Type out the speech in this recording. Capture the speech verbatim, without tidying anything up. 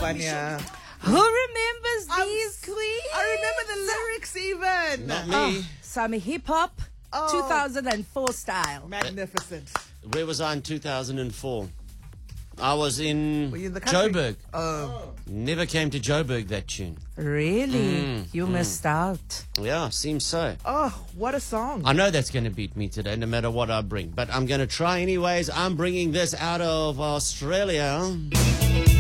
Vanya. Who remembers I'm these s- queens? I remember the lyrics even. Not me. Oh, some hip hop, Oh. two thousand four style. Magnificent. Where was I in two thousand four? I was in, Were you in the country? Joburg. Oh. Never came to Joburg, that tune. Really? you missed out. Yeah, seems so. Oh, what a song. I know that's going to beat me today, no matter what I bring. But I'm going to try anyways. I'm bringing this out of Australia.